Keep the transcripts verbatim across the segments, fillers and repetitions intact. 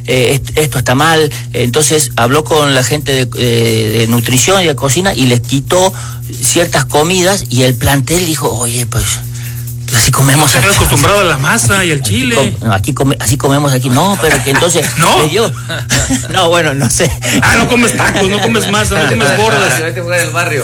eh, esto está mal. Entonces habló con la gente de, de, de nutrición y de cocina y les quitó ciertas comidas y el plantel dijo, oye, pues así comemos. Estoy acostumbrado a la masa y el chile. Aquí, com, aquí come, así comemos aquí. No, pero que entonces. ¿No? Dio, no, bueno, no sé. Ah, no comes tacos, no comes masa, no comes gordas. Vete a jugar en el barrio.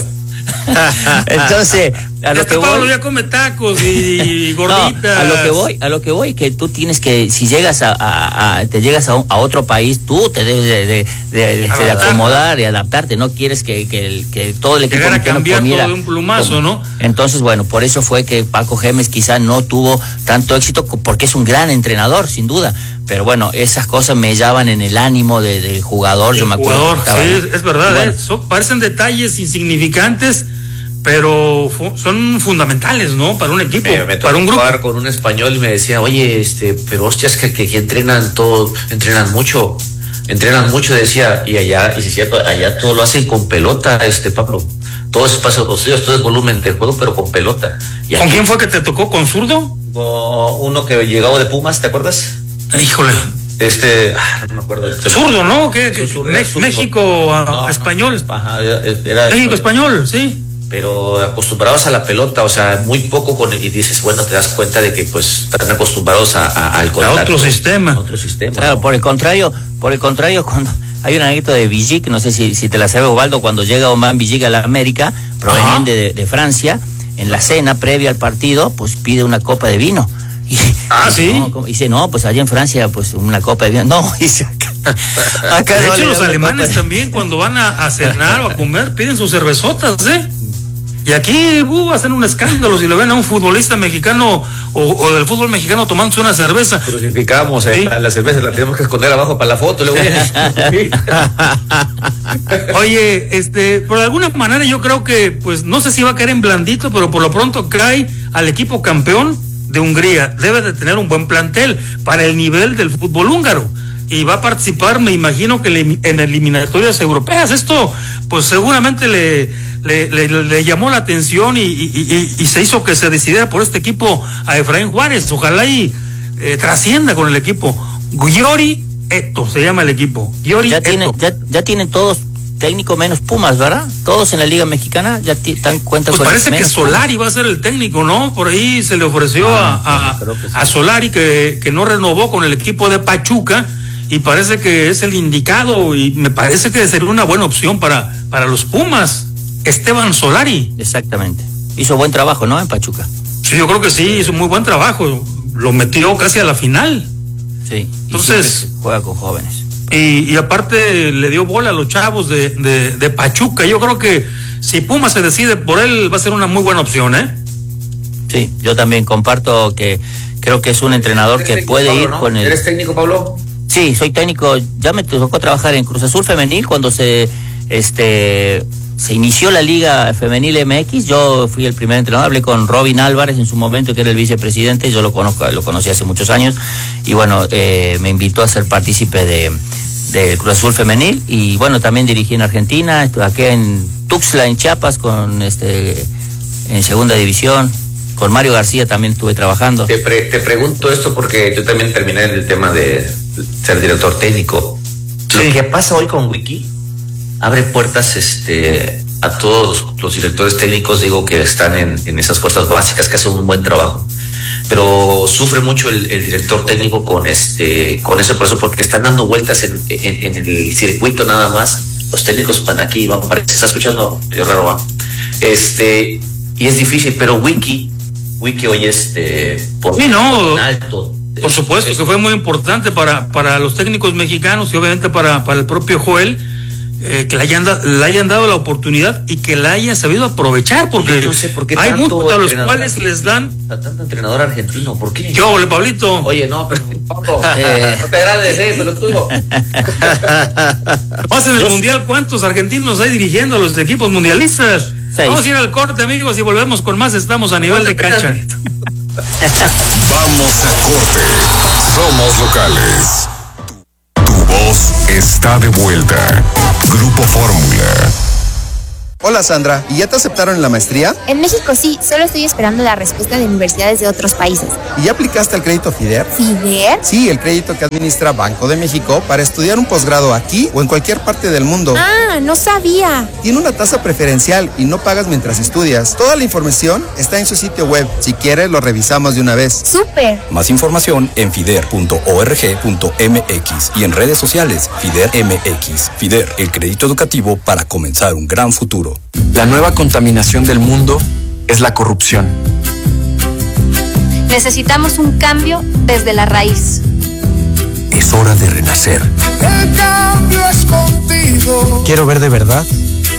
Entonces, a lo este que Pablo voy, ya come tacos y gorditas. No, a lo que voy, a lo que voy, que tú tienes que, si llegas a, a, a te llegas a, un, a otro país, tú te debes de, de, de, de, de acomodar y adaptarte. No quieres que, que, el, que todo el equipo llegar a cambiar comiera, todo de un plumazo, como, ¿no? Entonces, bueno, por eso fue que Paco Gémez quizá no tuvo tanto éxito, porque es un gran entrenador, sin duda. Pero bueno, esas cosas me llaman en el ánimo de, del jugador. El yo me acuerdo. Jugador, sí, es, es verdad, bueno, eh, son, parecen detalles insignificantes, pero fu- son fundamentales, ¿no? Para un equipo, Me, me para un grupo. jugar con un español y me decía, oye, este, pero hostias, que, que, que entrenan todo, entrenan mucho, entrenan mucho, decía, y allá, y si es cierto, allá todo lo hacen con pelota, este, Pablo. Todo es espacio posterior, todo es volumen de juego, pero con pelota. Y ¿Con aquí, quién fue que te tocó? ¿Con zurdo? uno que llegaba de Pumas, ¿te acuerdas? Híjole. Este, ah, no me acuerdo. Este, Zurdo, ¿no? ¿Qué? ¿Qué? Zurdo, Me- zurdo. México, a- No, español. Ajá, era, México, español, sí. pero acostumbrados a la pelota, o sea, muy poco con, y dices, bueno, te das cuenta de que pues están acostumbrados a, a, al contacto. A otro sistema. A otro sistema. claro, ¿no? por el contrario, por el contrario, cuando hay un anécdota de Villic, no sé si, si te la sabe Osvaldo, cuando llega Oman Villic a la América, proveniente de, de Francia, en la cena previa al partido, pues pide una copa de vino. Y, Ah, y, ¿sí? No, como- y dice, no, pues allá en Francia, pues una copa de vino. No, dice acá. acá De no hecho, le los dan una alemanes copa. también, cuando van a, a cenar o a comer, piden sus cervezotas, ¿eh? Y aquí uh, hacen un escándalo si le ven a un futbolista mexicano o, o del fútbol mexicano tomándose una cerveza. Crucificamos, eh, Sí. la, la cerveza la tenemos que esconder abajo para la foto. Luego viene. Oye, este, por alguna manera yo creo que, pues, no sé si va a caer en blandito, pero por lo pronto cae al equipo campeón de Hungría. Debe de tener un buen plantel para el nivel del fútbol húngaro. Y va a participar, me imagino que le, en eliminatorias europeas. Esto, pues, seguramente le, le, le, le llamó la atención y, y, y, y se hizo que se decidiera por este equipo a Efraín Juárez. Ojalá y eh, trascienda con el equipo. Giori Eto se llama el equipo. Giori Ya Eto. tienen, ya, ya tienen todos técnico menos Pumas, ¿verdad? Todos en la Liga Mexicana ya t- dan cuenta Pues con parece que menos Solari va a ser el técnico, ¿no? Por ahí se le ofreció Ah, a, a, creo que sí. a Solari que, que no renovó con el equipo de Pachuca y parece que es el indicado y me parece que sería una buena opción para, para los Pumas. Esteban Solari. Exactamente. Hizo buen trabajo, ¿no? En Pachuca. Sí, yo creo que sí, hizo muy buen trabajo. Lo metió casi a la final. Sí. Entonces- Y siempre juega con jóvenes. Y, y aparte le dio bola a los chavos de, de, de Pachuca. Yo creo que si Pumas se decide por él va a ser una muy buena opción, ¿eh? Sí, yo también comparto que creo que es un entrenador ¿Eres que técnico, puede Pablo, ir ¿no? con el... ¿Eres técnico, Pablo? Sí, soy técnico. Ya me tocó trabajar en Cruz Azul Femenil cuando se este se inició la Liga Femenil M X. Yo fui el primer entrenador. Hablé con Robin Álvarez en su momento, que era el vicepresidente. Yo lo conozco, lo conocí hace muchos años. Y bueno, eh, me invitó a ser partícipe de, de Cruz Azul Femenil. Y bueno, también dirigí en Argentina. Estuve aquí en Tuxtla, en Chiapas, con este en segunda división. Con Mario García también estuve trabajando. Te, pre, te pregunto esto porque yo también terminé en el tema de ser director técnico. Sí. Lo que pasa hoy con Wiki abre puertas este, a todos los, los directores técnicos, digo, que están en, en esas fuerzas básicas, que hacen un buen trabajo. Pero sufre mucho el, el director técnico con este con ese proceso porque están dando vueltas en, en, en el circuito nada más. Los técnicos van aquí, van para... ¿Se está escuchando? Medio raro, ¿va? Este, y es difícil, pero Wiki, Wiki hoy este... Por, Sí, no. por alto. Por supuesto que fue muy importante para, para los técnicos mexicanos y obviamente para, para el propio Joel, eh, que le hayan, da, le hayan dado la oportunidad y que la haya sabido aprovechar, porque Yo no sé por qué hay tanto muchos a los entrenador. cuales les dan... A tanto entrenador argentino, ¿por qué? ¿Qué ole, Pablito? Oye, no, pero Pablo, eh, no te agrades, eh, pero tú. Más en el Mundial, ¿cuántos argentinos hay dirigiendo a los equipos mundialistas? Seis. Vamos a ir al corte, amigos, y volvemos con más. Estamos a nivel de cancha. Vamos a corte. Somos locales. Tu voz está de vuelta. Grupo Fórmula. Hola Sandra, ¿y ya te aceptaron en la maestría? En México sí, solo estoy esperando la respuesta de universidades de otros países. ¿Y ya aplicaste al crédito FIDER? ¿FIDER? Sí, el crédito que administra Banco de México para estudiar un posgrado aquí o en cualquier parte del mundo. Ah, no sabía. Tiene una tasa preferencial y no pagas mientras estudias. Toda la información está en su sitio web. Si quieres, lo revisamos de una vez. ¡Súper! Más información en fider punto org punto m x y en redes sociales FIDER M X. FIDER, el crédito educativo para comenzar un gran futuro. La nueva contaminación del mundo es la corrupción. Necesitamos un cambio desde la raíz. Es hora de renacer. El cambio es contigo. Quiero ver de verdad